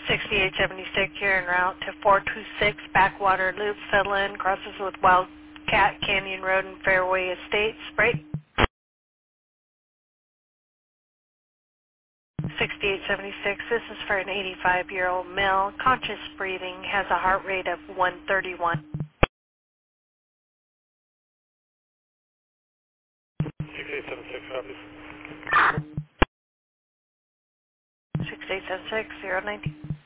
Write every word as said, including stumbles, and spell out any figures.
sixty-eight seventy-six, you're en route to four two six Backwater Loop, Fiddlin, crosses with Wildcat Canyon Road and Fairway Estates, right? sixty-eight seventy-six, this is for an eighty-five-year-old male, conscious breathing, has a heart rate of one thirty-one. sixty-eight seventy-six, copies. sixty-eight seventy-six, zero nineteen.